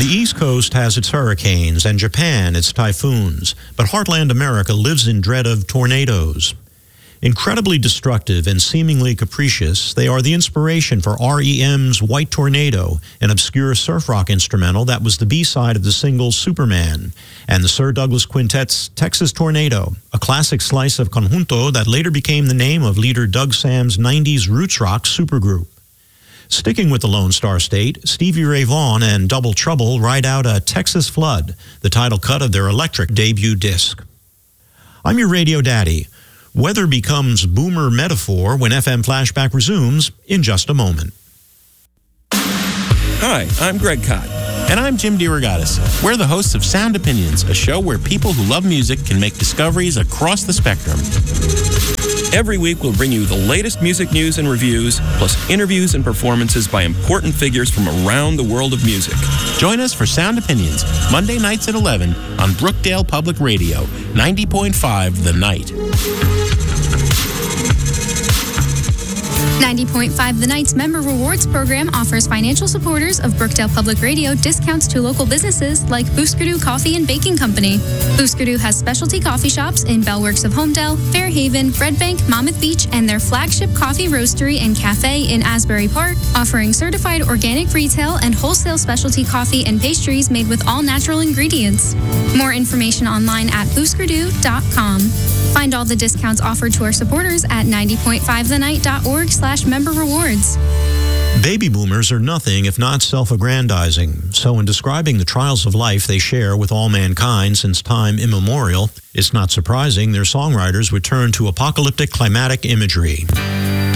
The East Coast has its hurricanes and Japan its typhoons, but heartland America lives in dread of tornadoes. Incredibly destructive and seemingly capricious, they are the inspiration for R.E.M's White Tornado, an obscure surf rock instrumental that was the B-side of the single Superman, and the Sir Douglas Quintet's Texas Tornado, a classic slice of conjunto that later became the name of leader Doug Sam's 90s roots rock supergroup. Sticking with the Lone Star State, Stevie Ray Vaughan and Double Trouble ride out a Texas Flood, the title cut of their electric debut disc. I'm your radio daddy. Weather becomes boomer metaphor when FM Flashback resumes in just a moment. Hi, I'm Greg Kot. And I'm Jim DeRogatis. We're the hosts of Sound Opinions, a show where people who love music can make discoveries across the spectrum. Every week we'll bring you the latest music news and reviews, plus interviews and performances by important figures from around the world of music. Join us for Sound Opinions, Monday nights at 11 on Brookdale Public Radio, 90.5 The Night. 90.5 The Night's Member Rewards Program offers financial supporters of Brookdale Public Radio discounts to local businesses like Booskadoo Coffee and Baking Company. Booskadoo has specialty coffee shops in Bellworks of Homedale, Fairhaven, Red Bank, Monmouth Beach, and their flagship coffee roastery and cafe in Asbury Park, offering certified organic retail and wholesale specialty coffee and pastries made with all natural ingredients. More information online at booskadoo.com. Find all the discounts offered to our supporters at 90.5thenight.org/member rewards. Baby boomers are nothing if not self-aggrandizing. So in describing the trials of life they share with all mankind since time immemorial, it's not surprising their songwriters would turn to apocalyptic climatic imagery.